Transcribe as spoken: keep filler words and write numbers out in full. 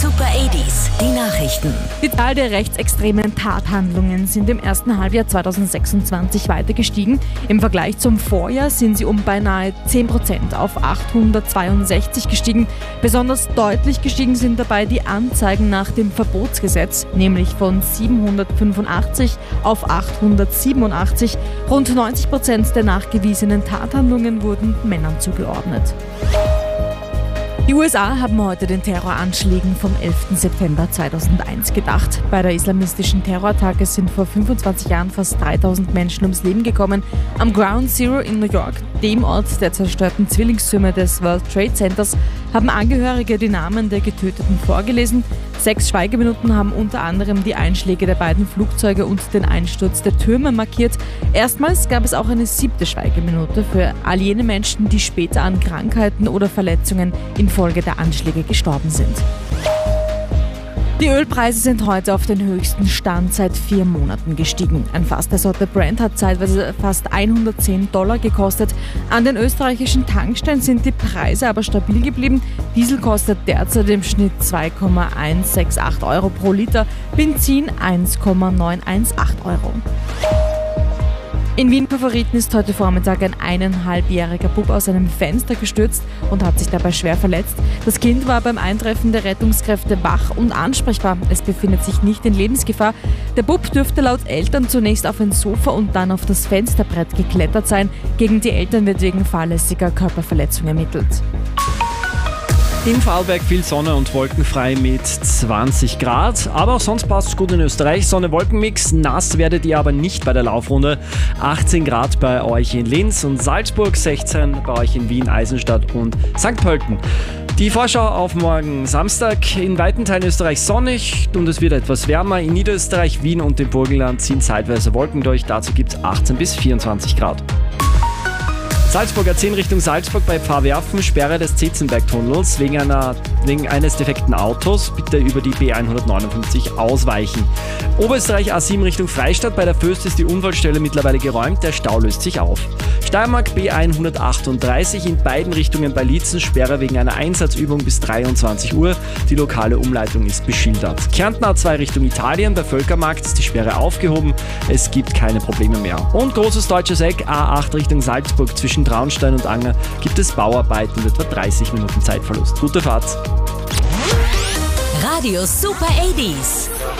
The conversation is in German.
Super achtziger, die Nachrichten. Die Zahl der rechtsextremen Tathandlungen sind im ersten Halbjahr zweitausendsechsundzwanzig weiter gestiegen. Im Vergleich zum Vorjahr sind sie um beinahe zehn Prozent auf achthundertzweiundsechzig gestiegen. Besonders deutlich gestiegen sind dabei die Anzeigen nach dem Verbotsgesetz, nämlich von siebenhundertfünfundachtzig auf achthundertsiebenundachtzig. Rund neunzig Prozent der nachgewiesenen Tathandlungen wurden Männern zugeordnet. Die U S A haben heute den Terroranschlägen vom elften September zweitausendeins gedacht. Bei der islamistischen Terrorattacke sind vor fünfundzwanzig Jahren fast dreitausend Menschen ums Leben gekommen. Am Ground Zero in New York, dem Ort der zerstörten Zwillingstürme des World Trade Centers, haben Angehörige die Namen der Getöteten vorgelesen. Sechs Schweigeminuten haben unter anderem die Einschläge der beiden Flugzeuge und den Einsturz der Türme markiert. Erstmals gab es auch eine siebte Schweigeminute für all jene Menschen, die später an Krankheiten oder Verletzungen infolge der Anschläge gestorben sind. Die Ölpreise sind heute auf den höchsten Stand seit vier Monaten gestiegen. Ein Fass der Sorte Brent hat zeitweise fast hundertzehn Dollar gekostet. An den österreichischen Tankstellen sind die Preise aber stabil geblieben. Diesel kostet derzeit im Schnitt zwei Komma hundertachtundsechzig Euro pro Liter, Benzin eins Komma neunhundertachtzehn Euro. In Wien Favoriten ist heute Vormittag ein eineinhalbjähriger Bub aus einem Fenster gestürzt und hat sich dabei schwer verletzt. Das Kind war beim Eintreffen der Rettungskräfte wach und ansprechbar. Es befindet sich nicht in Lebensgefahr. Der Bub dürfte laut Eltern zunächst auf ein Sofa und dann auf das Fensterbrett geklettert sein. Gegen die Eltern wird wegen fahrlässiger Körperverletzung ermittelt. In Vorarlberg viel Sonne und wolkenfrei mit zwanzig Grad. Aber auch sonst passt es gut in Österreich. Sonne-Wolken-Mix. Nass werdet ihr aber nicht bei der Laufrunde. achtzehn Grad bei euch in Linz und Salzburg, sechzehn bei euch in Wien, Eisenstadt und Sankt Pölten. Die Vorschau auf morgen Samstag. In weiten Teilen Österreichs sonnig und es wird etwas wärmer. In Niederösterreich, Wien und dem Burgenland ziehen zeitweise Wolken durch. Dazu gibt es achtzehn bis vierundzwanzig Grad. Salzburger zehn Richtung Salzburg bei Pfarrwerfen, Sperre des Zetzenberg-Tunnels wegen, einer, wegen eines defekten Autos. Bitte über die B hundertneunundfünfzig ausweichen. Oberösterreich A sieben Richtung Freistadt, bei der Föst ist die Unfallstelle mittlerweile geräumt, der Stau löst sich auf. Steiermark B hundertachtunddreißig in beiden Richtungen bei Liezen, Sperre wegen einer Einsatzübung bis dreiundzwanzig Uhr. Die lokale Umleitung ist beschildert. Kärnten A zwei Richtung Italien, bei Völkermarkt ist die Sperre aufgehoben, es gibt keine Probleme mehr. Und großes deutsches Eck A acht Richtung Salzburg zwischen Traunstein und Anger gibt es Bauarbeiten mit etwa dreißig Minuten Zeitverlust. Gute Fahrt! Radio Super achtziger.